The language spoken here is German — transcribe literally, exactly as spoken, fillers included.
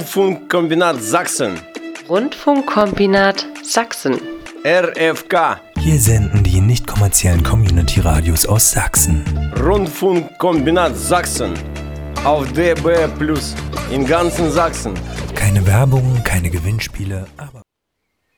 Rundfunkkombinat Sachsen. Rundfunkkombinat Sachsen. R F K. Hier senden die nicht kommerziellen Community-Radios aus Sachsen. Rundfunkkombinat Sachsen. Auf D B plus in ganzen Sachsen. Keine Werbung, keine Gewinnspiele, aber...